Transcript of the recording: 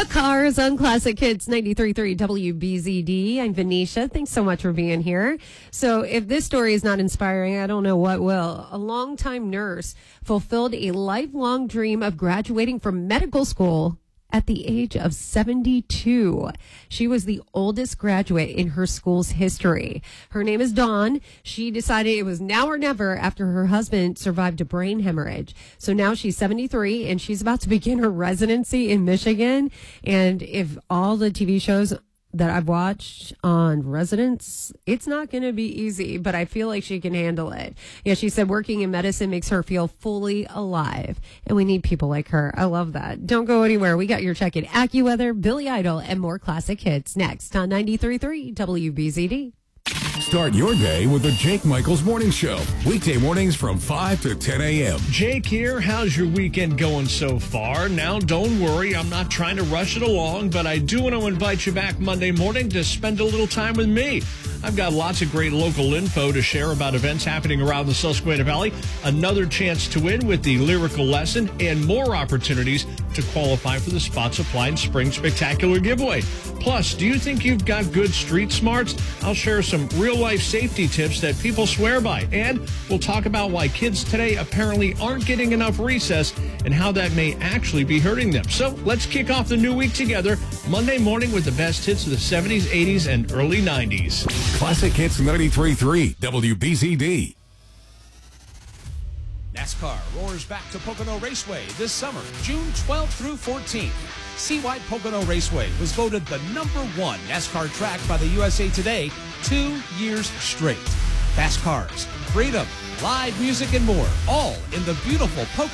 The Cars on Classic Hits 93.3 WBZD. I'm Venetia. Thanks so much for being here. So if this story is not inspiring, I don't know what will. A longtime nurse fulfilled a lifelong dream of graduating from medical school at the age of 72. She was the oldest graduate in her school's history. Her name is Dawn. She decided it was now or never after her husband survived a brain hemorrhage. So now she's 73 and she's about to begin her residency in Michigan. And if all the TV shows that I've watched on residence, it's not going to be easy, but I feel like she can handle it. Yeah, she said working in medicine makes her feel fully alive, and we need people like her. I love that. Don't go anywhere. We got your check in AccuWeather, Billy Idol, and more classic hits next on 93.3 WBZD. Start your day with the Jake Michaels Morning Show. Weekday mornings from 5 to 10 a.m. Jake here. How's your weekend going so far? Now, don't worry. I'm not trying to rush it along, but I do want to invite you back Monday morning to spend a little time with me. I've got lots of great local info to share about events happening around the Susquehanna Valley, another chance to win with the lyrical lesson, and more opportunities to qualify for the Spot Supply and Spring Spectacular giveaway. Plus, do you think you've got good street smarts? I'll share some real-life safety tips that people swear by. And we'll talk about why kids today apparently aren't getting enough recess and how that may actually be hurting them. So let's kick off the new week together, Monday morning with the best hits of the 70s, 80s, and early 90s. Classic Hits 93.3 WBZD. NASCAR roars back to Pocono Raceway this summer, June 12th through 14th. See why Pocono Raceway was voted the #1 NASCAR track by the USA Today 2 years straight. Fast cars, freedom, live music, and more, all in the beautiful Pocono